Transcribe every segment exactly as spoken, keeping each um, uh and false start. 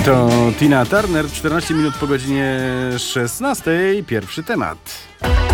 To Tina Turner, czternaście minut po godzinie szesnastej. Pierwszy temat.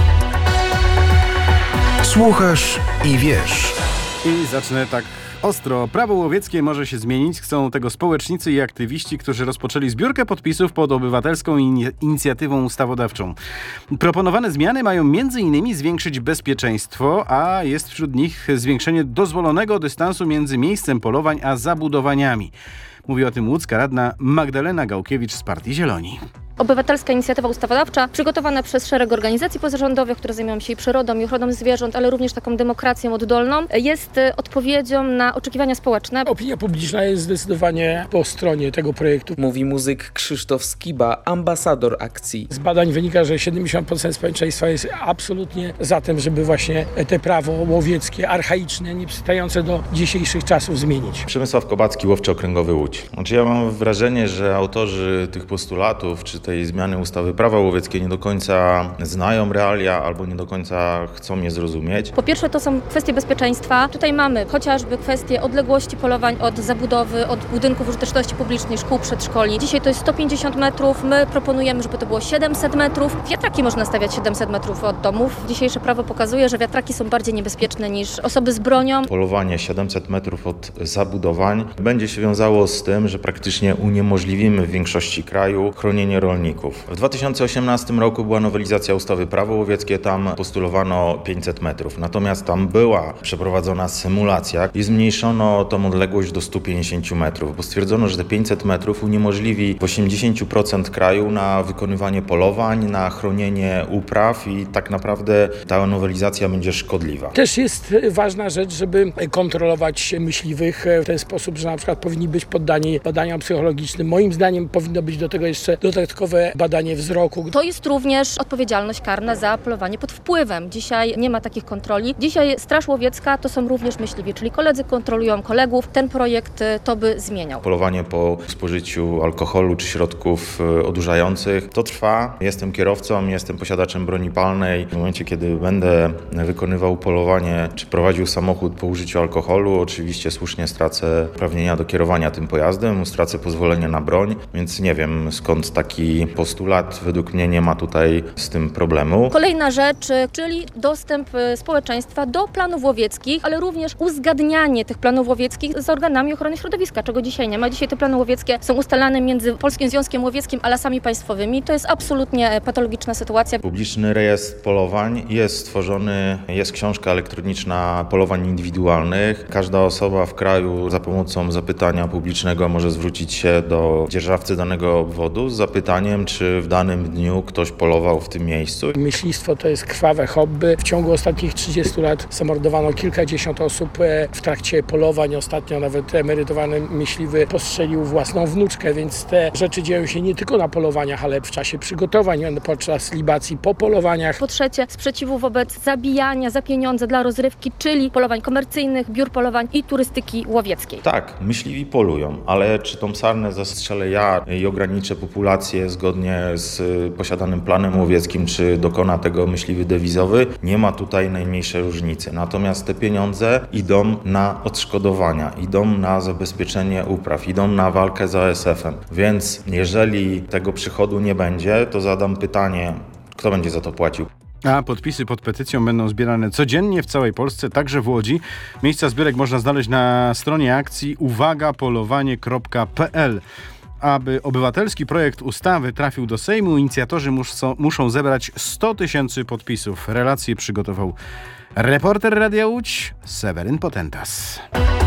Słuchasz i wiesz. I zacznę tak ostro. Prawo łowieckie może się zmienić. Chcą tego społecznicy i aktywiści, którzy rozpoczęli zbiórkę podpisów pod obywatelską in- inicjatywą ustawodawczą. Proponowane zmiany mają między innymi zwiększyć bezpieczeństwo, a jest wśród nich zwiększenie dozwolonego dystansu między miejscem polowań a zabudowaniami. Mówi o tym łódzka radna Magdalena Gałkiewicz z Partii Zieloni. Obywatelska inicjatywa ustawodawcza przygotowana przez szereg organizacji pozarządowych, które zajmują się i przyrodą, i ochroną zwierząt, ale również taką demokracją oddolną, jest odpowiedzią na oczekiwania społeczne. Opinia publiczna jest zdecydowanie po stronie tego projektu. Mówi muzyk Krzysztof Skiba, ambasador akcji. Z badań wynika, że siedemdziesiąt procent społeczeństwa jest absolutnie za tym, żeby właśnie te prawo łowieckie, archaiczne, nieprzystające do dzisiejszych czasów zmienić. Przemysław Kobacki, Łowczy Okręgowy Łódź. Znaczy ja mam wrażenie, że autorzy tych postulatów, czy tej zmiany ustawy prawa łowieckie nie do końca znają realia albo nie do końca chcą je zrozumieć. Po pierwsze to są kwestie bezpieczeństwa. Tutaj mamy chociażby kwestie odległości polowań od zabudowy, od budynków użyteczności publicznej, szkół, przedszkoli. Dzisiaj to jest sto pięćdziesiąt metrów. My proponujemy, żeby to było siedemset metrów. Wiatraki można stawiać siedemset metrów od domów. Dzisiejsze prawo pokazuje, że wiatraki są bardziej niebezpieczne niż osoby z bronią. Polowanie siedemset metrów od zabudowań będzie się wiązało z tym, że praktycznie uniemożliwimy w większości kraju chronienie rolników. W dwa tysiące osiemnastym roku była nowelizacja ustawy prawo łowieckie, tam postulowano pięćset metrów. Natomiast tam była przeprowadzona symulacja i zmniejszono tą odległość do stu pięćdziesięciu metrów, bo stwierdzono, że te pięćset metrów uniemożliwi w osiemdziesięciu procent kraju na wykonywanie polowań, na chronienie upraw i tak naprawdę ta nowelizacja będzie szkodliwa. Też jest ważna rzecz, żeby kontrolować myśliwych w ten sposób, że na przykład powinni być poddani badaniom psychologicznym. Moim zdaniem powinno być do tego jeszcze dodatkowe badanie wzroku. To jest również odpowiedzialność karna za polowanie pod wpływem. Dzisiaj nie ma takich kontroli. Dzisiaj Straż Łowiecka to są również myśliwi, czyli koledzy kontrolują kolegów. Ten projekt to by zmieniał. Polowanie po spożyciu alkoholu czy środków odurzających to trwa. Jestem kierowcą, jestem posiadaczem broni palnej. W momencie, kiedy będę wykonywał polowanie czy prowadził samochód po użyciu alkoholu, oczywiście słusznie stracę uprawnienia do kierowania tym pojazdem, stracę pozwolenie na broń, więc nie wiem skąd taki postulat. Według mnie nie ma tutaj z tym problemu. Kolejna rzecz, czyli dostęp społeczeństwa do planów łowieckich, ale również uzgadnianie tych planów łowieckich z organami ochrony środowiska, czego dzisiaj nie ma. Dzisiaj te plany łowieckie są ustalane między Polskim Związkiem Łowieckim a Lasami Państwowymi. To jest absolutnie patologiczna sytuacja. Publiczny rejestr polowań jest stworzony, jest książka elektroniczna polowań indywidualnych. Każda osoba w kraju za pomocą zapytania publicznego może zwrócić się do dzierżawcy danego obwodu z zapytaniem, czy w danym dniu ktoś polował w tym miejscu. Myślistwo to jest krwawe hobby. W ciągu ostatnich trzydziestu lat zamordowano kilkadziesiąt osób w trakcie polowań. Ostatnio nawet emerytowany myśliwy postrzelił własną wnuczkę, więc te rzeczy dzieją się nie tylko na polowaniach, ale w czasie przygotowań, podczas libacji, po polowaniach. Po trzecie, sprzeciwu wobec zabijania za pieniądze dla rozrywki, czyli polowań komercyjnych, biur polowań i turystyki łowieckiej. Tak, myśliwi polują, ale czy tą sarnę zastrzelę ja i ograniczę populację zgodnie z posiadanym planem łowieckim, czy dokona tego myśliwy dewizowy, nie ma tutaj najmniejszej różnicy. Natomiast te pieniądze idą na odszkodowania, idą na zabezpieczenie upraw, idą na walkę z A S F-em. Więc jeżeli tego przychodu nie będzie, to zadam pytanie, kto będzie za to płacił? A podpisy pod petycją będą zbierane codziennie w całej Polsce, także w Łodzi. Miejsca zbiórek można znaleźć na stronie akcji uwaga polowanie kropka p l. Aby obywatelski projekt ustawy trafił do Sejmu, inicjatorzy muszą, muszą zebrać sto tysięcy podpisów. Relację przygotował reporter Radia Łódź Seweryn Potentas.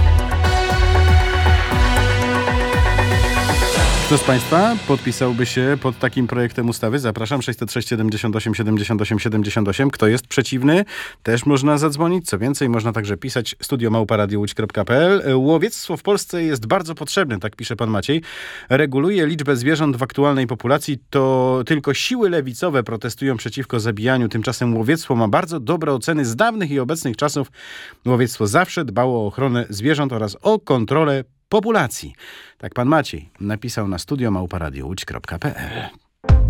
Kto z Państwa podpisałby się pod takim projektem ustawy? Zapraszam, sześćset sześć siedemdziesiąt osiem siedemdziesiąt osiem siedemdziesiąt osiem. Kto jest przeciwny? Też można zadzwonić. Co więcej, można także pisać studio małpa radio łódź kropka p l. Łowiectwo w Polsce jest bardzo potrzebne, tak pisze pan Maciej. Reguluje liczbę zwierząt w aktualnej populacji. To tylko siły lewicowe protestują przeciwko zabijaniu. Tymczasem łowiectwo ma bardzo dobre oceny z dawnych i obecnych czasów. Łowiectwo zawsze dbało o ochronę zwierząt oraz o kontrolę populacji. Tak pan Maciej napisał na studio małpa radio łódź kropka p l.